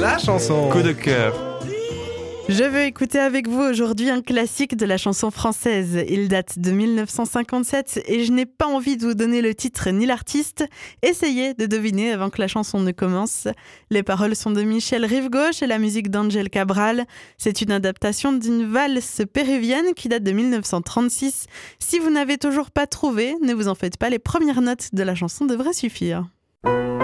la chanson. Coup de cœur. Je veux écouter avec vous aujourd'hui un classique de la chanson française. Il date de 1957 et je n'ai pas envie de vous donner le titre ni l'artiste. Essayez de deviner avant que la chanson ne commence. Les paroles sont de Michel Rivegauche et la musique d'Angel Cabral. C'est une adaptation d'une valse péruvienne qui date de 1936. Si vous n'avez toujours pas trouvé, ne vous en faites pas, les premières notes de la chanson devraient suffire.